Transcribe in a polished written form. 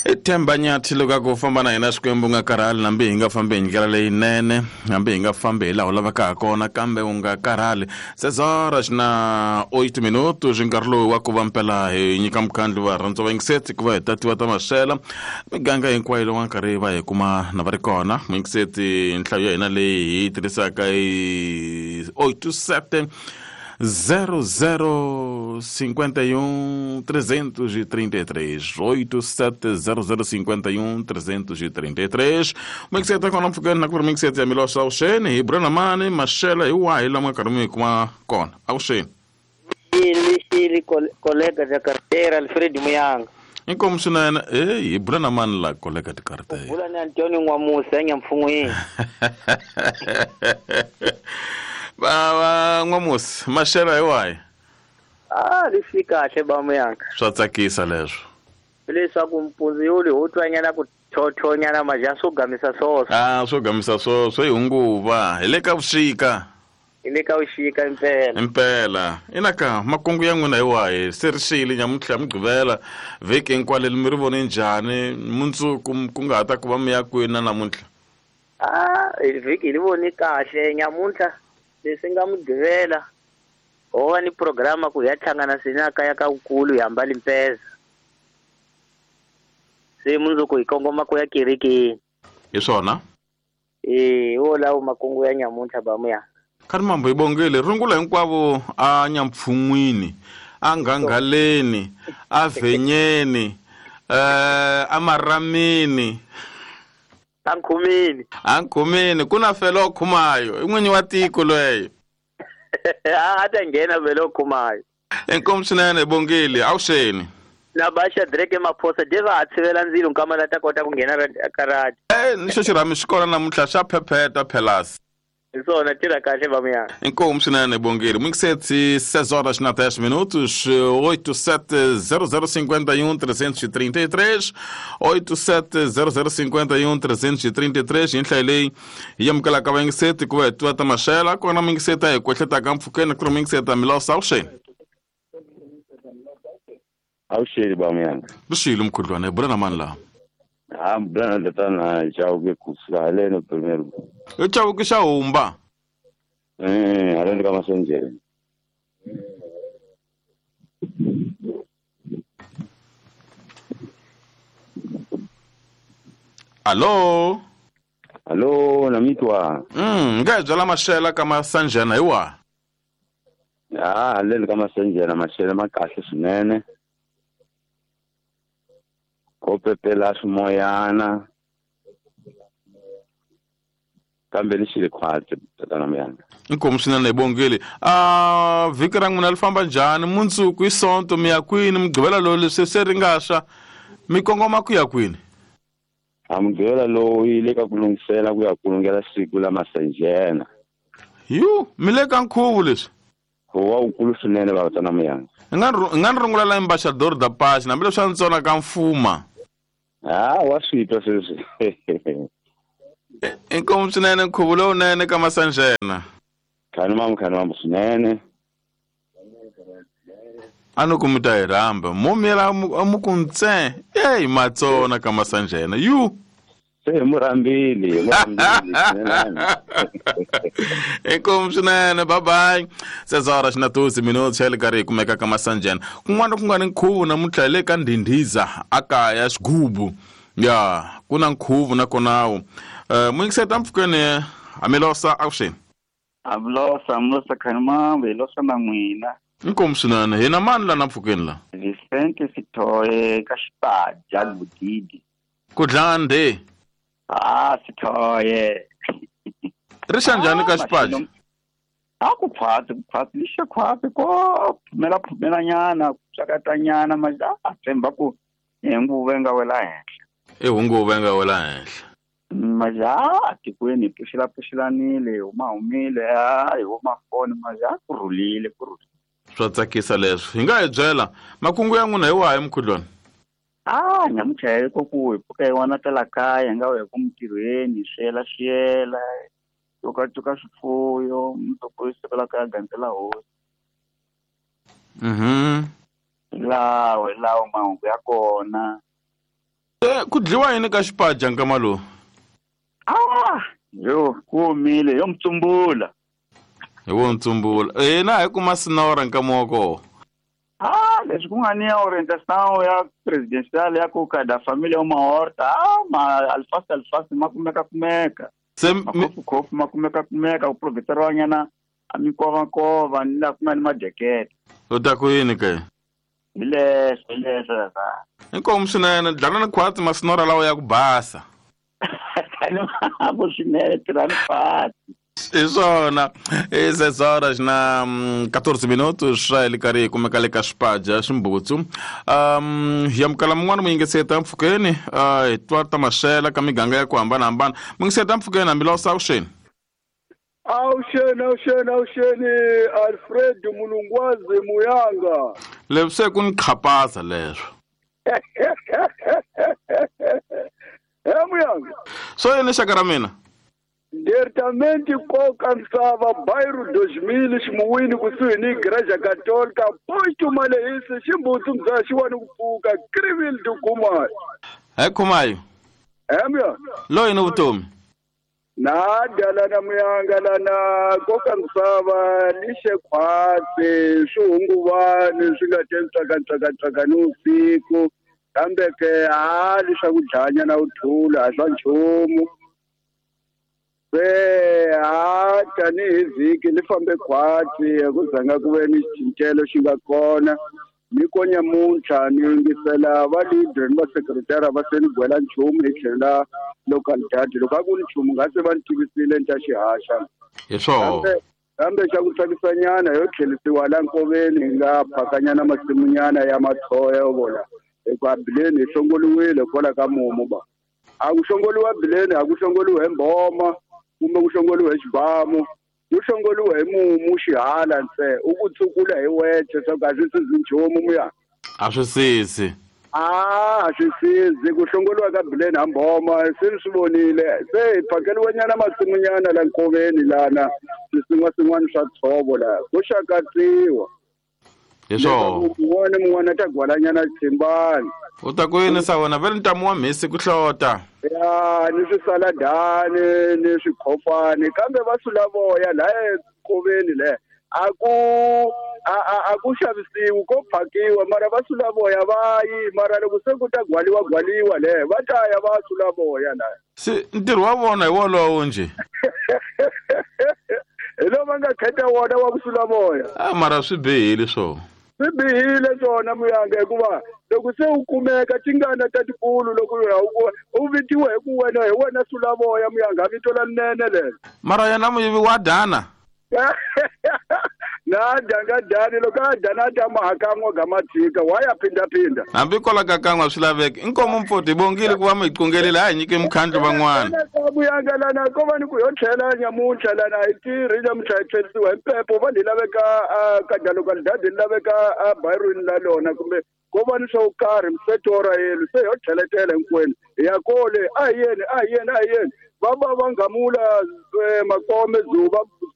Ithemba nyathi loko ku famba na hina Xikwembu nga karhali nambe hi nga fambi hi ndlela leyinene nambe hi nga fambi hi laha u lavaka ha kona kambe u nga karhali. Sezora xi na 8 minutos nkarhi lowu wa ku va mpela hi nyika mukhandli wa rhandza vayingiseti ku va hi tatiwa ta maxela miganga hinkwayo lowu nkarhi va hi kuma na va ri kona vayingiseti nhlayo ya hina leyi hi tirhisaka hi 827 0051 333 870 333 mixeta kona mpfukeni na ku ri mixeta ya Milosa Ausheni hi Brana Mani Mashela hi wahi lama karhi mi kuma kona Ausheni Xili colega da carteira Alfred Muyanga inkomu swinene hi Brana Mani la colega de carteira vula ni Antonio Nwamusa eNyamfungwini Baba Nwamusa Mashela hi wahi lexi kahle ba Muyanga swa tsakisa leswo leswaku mpunzi yuli ho twanyana ku thothonyana maja swo gamisa swona swo gamisa swo hi hunguva hi le ka vuxika impela inaka makungu ya n'wina hi wahi se ri xile nyamuntlha migqivela vhiki hinkwaleli mi ri vone njhani mundzuku ku nga ta ku va mi ya kwini na namuntlha vhiki li voni kahle nyamuntlha leswi nga migqivela ho va ni programa ku ya tlhangana sinaka ya ka ukulu ya mbali mpeza se mundzuku hi kongoma ku ya kerekeni hi swona wo lawo makungu ya nyamuntlha ba Muyanga khari mambo hi bongile rungula hinkwavo a Nyampfungwini a Ngangaleni a Vhenyeni a Maramini a Nkhumeni ku na felo khumayo i n'winyi wa tiko loyi ta nghena velo khumayo inkomu swinene hi bongile Ausheni na basha Drake Maphosa deva a tshivela ndzilo nkamala ta kota ku nghena karati nixo xirhami xi kona namuntlha xa phepheta phelasi Insona tira kahle ba Muyanga inkomu swinene hi bongile mixeti 6 horas na 10 minutos 870051 333 870051 333 hi nhlayo leyi hi amukelaka vayingiseti ku va hi twa ta maxela kona mingiseta hi kwehletaka mpfhukeni ku ri mingiseta Milosa Ausheni Ausheni ba Muyanga bixile mkhudlwana hi Brana Mani laha Brana letana chauke kusaleno primero chauke xa humba haleni ka Masenjeni Allo namitwa nga byala maxela ka Masanjena hi wa haleni ka Masenjena maxela ma kahle swinene ko pepela swimoyana kambe ni xile khwatsi tatana Muyanga inkomu swinene hi bongile vhiki ra n'wina li famba njhani mundzuku hi sonto mi ya kwini mugqivela lowu leswi se ri nga swa mi kongoma ku ya kwini mugqivela lowu yi le ka ku lungisela ku ya kulungela siku la Masenjena mi le ka nkhuvu leswi wa ukulu swinene va tatana Muyanga hi nga ni rungula la Ambassador da Paz nambe leswi a ni tsona ka mfuma wa switwa sweswi inkomu swinene nkhuvu lowunene ka Masanjena khani mambo swinene a ni ku mi ta hi rhamba momiyela amukuntse matsona ka Masanjena se murambili inkomu swinene bye 6 horas na 12 minutos xa le karhi hi kumeka ka Masanjena kun'wana ku nga ni nkhuvu namuntlha hi le ka Ndindhiza a kaya Xigubu ku na nkhuvu na konawo muyingiseta mpfhukeni a Milosa Ausheni Milosa khani mambo hi losa na n'wina inkomu swinene hi na mani la na mpfhukeni la Vicente Sithoye ka Xipaja Bugidi ku dlande Sithoye ri xa njhani ka Xipaja ku phati lixa khwati ko phumela nyana ku tsakata nyana maja tshemba ku nguva nga wela henhla hunguva nga wela henhla maja tikweni puxilanile humile hi huma foni maja ku rhulile swa tsakisa leswi hi nga hi byela makungu ya n'wina hi wahi mkhudlwana nyamutlha ko ku hi pfuka hi wana tala kaya nga hi ku mintirhweni xiyela tuka swifuyo mundzuku hi sukela kaya gandzela hosi lawo mahungu ya kona ku dliwa yini ka xipaja nkama lowu? Yo kumile yo mtsumbula. Hi wo ntsumbula. Na hi kuma sinora nkama wa koho. Leswi ku nga ni ya orientação ya presidencial ya ku kada família uma horta. Ma alfasi ma kumeka. Kofu ma kumeka u professor wa nyana a mikova ni la kuma ni madekete. U ta ku yini ke? Hileswo sa. Inkomu swinene dlana ni khwati masinora lawa ya ku basa. Vo swinene tirani fati. Hi swona 6 horas na 14 minutos swa le kari kumeka le ka xipaja ximbutsu. Ya mukala mun'wana muyingiseta mpfhukeni hi twa ta maxela ka miganga ya ku hambanahambana. Muyingiseta mpfhukeni hambi lawa savuxeni. Awusheni Alfred Mulungwazi Muyanga. Leswi ku ni khapasa leswo. Muyanga. So yini xaka ra mina? Diretamente koka misava Bairu 2000 ximuwini kusuhi ni Igreja Católica posto malehisi ximbutsu mza xiwani ku pfuka Krivile Dukumai. Hi Khumai. Muyanga. Loyi ni vutomi. Nadala na Muyanga lana koka misava lixe khwatsi swihunguvani swi nga tentsaka ni usiku kambe ke leswaku dlanya na uthula a swa nchumu tanihi vhiki li fambe khwatsi ku zanga ku ve ni xicintelo xi nga kona ni ko nyamuntlha ni yingisela va-leader ni va-secretary va se ni gwela nchumu hi tlhela localidade loko a ku ni nchumu nga se va ni tivisile ni ta xihaxa Hi swona. kambe xa ku tsakisanyana yo tlhelisiwa la nkoveni hi nga phakanyana masimunyana ya mathoya yo vona eku a bileni hi hlongoliwile kwala ka mumu ba a ku hlongoliwa bileni a ku hlongoliwe hi mbhoma kumbe ku hlongoliwe hi xibamu ku hlongoliwe hi mumu xihala nse u ku tsukula hi weche swa ku a swi sizi nchumu muya A swi sisi. a swi sizi ku hlongoliwa ka bileni ha mbhoma se ni swi vonile se hi phakeliwe nyana masimunyana la nkoveni lana swin'wana swa tshovo la ku xakatiwa Hi swona. mun'wana ta gwalanyana ximbani U ta ku yini sa wena vele ntamu wa mhisi ku hlota. ya ni swisaladani ni swikhofani kambe va sulavoya la enkoveni le a ku xavisiwi ko phakiwa mara va sulavoya va yi mara loko se ku ta gwaliwa le va ta ya va sulavoya la Si ntirho wa vona hi wolowo nje. hi lo va nga kheta wona wa ku sulavoya Mara swi bihile swona. swi bihile swona Muyanga hikuva loko se u kumeka tingana ta tikulu loko u vitiwe hi wena sulavoya Muyanga vito la nene leri Mara yena muyivi wa dana. na dani loko a dana ta mahakan'wa gamathika wa ya phinda Hambi kola ka kan'wa swi laveka. Inkomu mpfoti bongile ku va mi qungelile a hi nyike mukhandlo van'wana. Muyanga lana ko va ni ku yo tlhela nyamuntlha lana hi tirhi namuntlha hi tlherisiwa hi mpepho va ni laveka ka localidade ni laveka a Byron la lona kumbe ko va ni swo karhi msetora yelu se yo tlheletela hinkwenu hi ya kole a hi yeni va ngamula makome Zuba